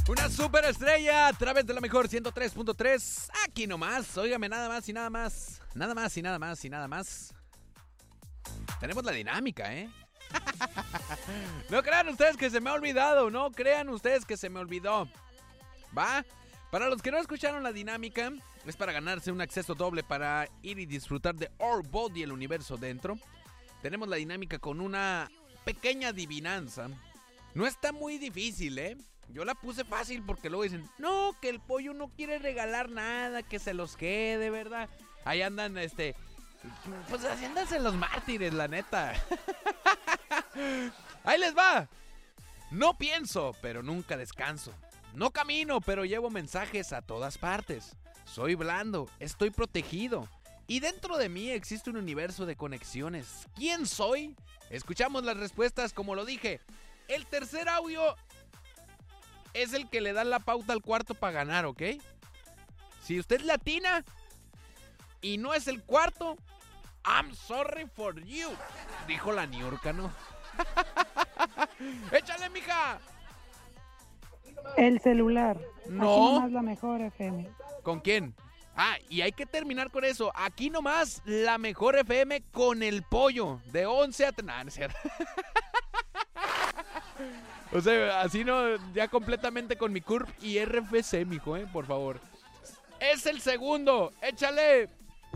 Una superestrella a través de la mejor 103.3. Aquí nomás, óigame, nada más y nada más. Nada más y nada más y nada más. Tenemos la dinámica, ¿eh? No crean ustedes que se me ha olvidado, no crean ustedes que se me olvidó. ¿Va? Para los que no escucharon la dinámica, es para ganarse un acceso doble para ir y disfrutar de Our Body, el universo dentro. Tenemos la dinámica con una pequeña adivinanza. No está muy difícil, ¿eh? Yo la puse fácil porque luego dicen, no, que el pollo no quiere regalar nada, que se los quede, ¿verdad? Ahí andan, pues haciéndose los mártires, la neta. Ahí les va. No pienso, pero nunca descanso. No camino, pero llevo mensajes a todas partes. Soy blando, estoy protegido. Y dentro de mí existe un universo de conexiones. ¿Quién soy? Escuchamos las respuestas como lo dije. El tercer audio es el que le da la pauta al cuarto para ganar, ¿ok? Si usted latina y no es el cuarto, I'm sorry for you, dijo la Niurka, ¿no? ¡Échale, mija! El celular. No. Aquí nomás la mejor FM. ¿Con quién? Ah, y hay que terminar con eso. Aquí nomás la mejor FM con el pollo. De 11 a... Nah, no es cierto. O sea, así no, ya completamente con mi CURP y RFC, mijo, por favor. Es el segundo, échale.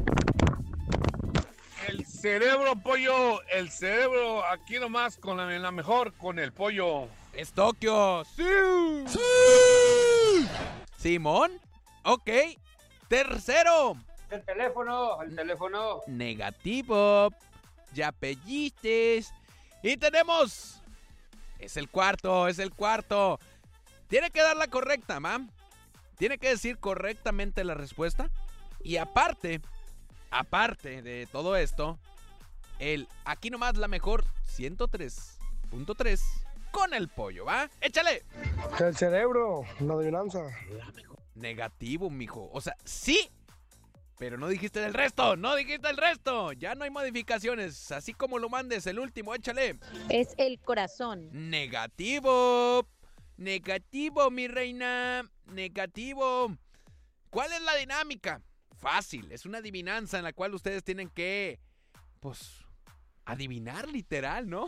El cerebro, pollo, el cerebro, aquí nomás en la mejor, con el pollo. Es Tokio. ¡Sí! ¡Sí! Simón, ok. Tercero. El teléfono. Negativo. Ya pellistes. Y tenemos... Es el cuarto. Tiene que dar la correcta, mam. Tiene que decir correctamente la respuesta. Y aparte de todo esto, aquí nomás la mejor 103.3 con el pollo, ¿va? ¡Échale! El cerebro, la adivinanza. Negativo, mijo. O sea, sí, pero no dijiste del resto. Ya no hay modificaciones. Así como lo mandes, el último, échale. Es el corazón. Negativo, mi reina. Negativo. ¿Cuál es la dinámica? Fácil, es una adivinanza en la cual ustedes tienen que, pues, adivinar literal, ¿no?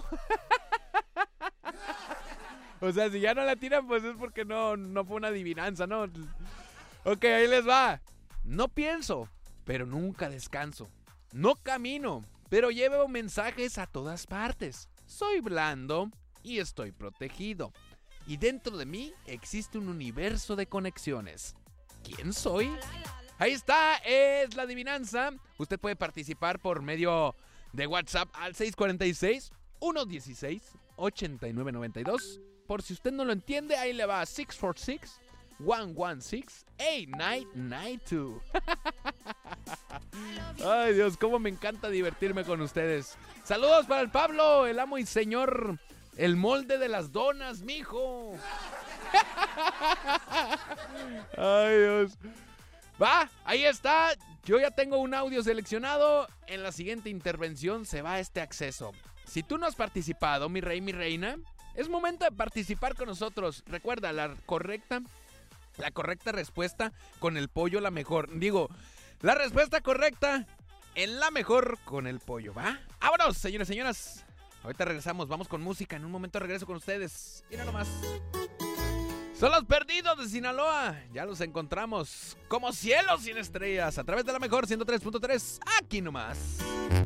O sea, si ya no la tiran, pues es porque no fue una adivinanza, ¿no? Ok, ahí les va. No pienso, pero nunca descanso. No camino, pero llevo mensajes a todas partes. Soy blando y estoy protegido. Y dentro de mí existe un universo de conexiones. ¿Quién soy? Ahí está, es la adivinanza. Usted puede participar por medio de WhatsApp al 646-116-8992. Por si usted no lo entiende, ahí le va 646-116-8992. Ay, Dios, cómo me encanta divertirme con ustedes. Saludos para el Pablo, el amo y señor, el molde de las donas, mijo. Ay, Dios. Va, ahí está. Yo ya tengo un audio seleccionado. En la siguiente intervención se va este acceso. Si tú no has participado, mi rey, mi reina, es momento de participar con nosotros. Recuerda, la correcta respuesta con el pollo, la mejor. Digo, la respuesta correcta en la mejor con el pollo, ¿va? ¡Vámonos, señores, señoras! Ahorita regresamos, vamos con música. En un momento regreso con ustedes. Mira nomás. Son los perdidos de Sinaloa. Ya los encontramos como cielos sin estrellas a través de la mejor 103.3. Aquí nomás.